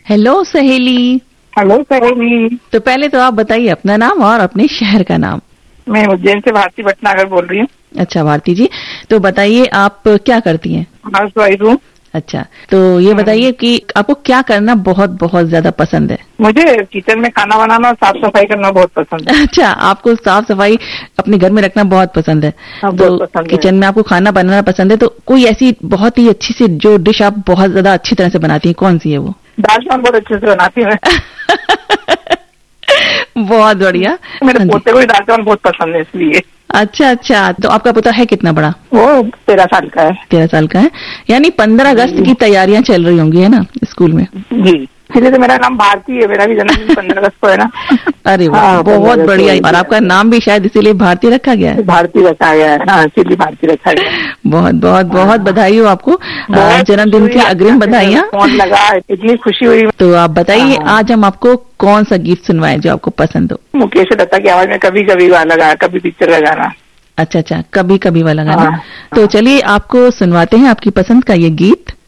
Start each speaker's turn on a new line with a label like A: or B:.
A: Hello सहेली।
B: Hello सहेली।
A: तो पहले तो आप बताइए अपना नाम और अपने शहर का नाम।
B: मैं उज्जैन से भारती भटनागर बोल रही हूँ।
A: अच्छा भारती जी, तो बताइए आप क्या करती हैं?
B: हाउस वाइफ हूँ।
A: अच्छा, तो ये बताइए कि आपको क्या करना बहुत बहुत ज्यादा पसंद है?
B: मुझे किचन में खाना बनाना और साफ सफाई करना बहुत पसंद है।
A: अच्छा, आपको साफ सफाई अपने घर में रखना बहुत पसंद है।
B: हाँ,
A: तो
B: बहुत पसंद है।
A: किचन में आपको खाना बनाना पसंद है, तो कोई ऐसी बहुत ही अच्छी सी जो डिश आप बहुत ज्यादा अच्छी तरह से बनाती हैं, कौन सी है वो?
B: दाल चावल बहुत अच्छे से बनाती हूँ मैं।
A: बहुत बढ़िया।
B: मेरे
A: हाँ जी।
B: पोते को भी दाल चावल बहुत पसंद है इसलिए।
A: अच्छा अच्छा, तो आपका पोता है कितना बड़ा?
B: वो 13 साल का है।
A: 13 साल का है, यानी 15 अगस्त की तैयारियां चल रही होंगी, है ना, स्कूल में?
B: जी, इसलिए तो मेरा नाम भारती है। मेरा भी जन्मदिन 15 अगस्त को है ना।
A: अरे वाह,
B: हाँ,
A: बहुत
B: 15
A: बढ़िया।
B: अगस्त
A: और आपका नाम भी शायद इसीलिए भारती रखा गया है।
B: भारती रखा गया है। हाँ, इसीलिए भारती रखा गया है।
A: बहुत बहुत बहुत बधाई हो आपको, जन्मदिन की अग्रिम बधाइयाँ।
B: फोन लगा, इतनी खुशी हुई।
A: तो आप बताइए,
B: हाँ।
A: आज हम आपको कौन सा गीत सुनवाएं जो आपको पसंद हो?
B: मुकेश दत्ता की आवाज में कभी कभी लगा, कभी पिक्चर का गाना।
A: अच्छा अच्छा, कभी कभी वाला गाना।
B: हाँ।
A: तो चलिए आपको सुनवाते हैं आपकी पसंद का ये गीत।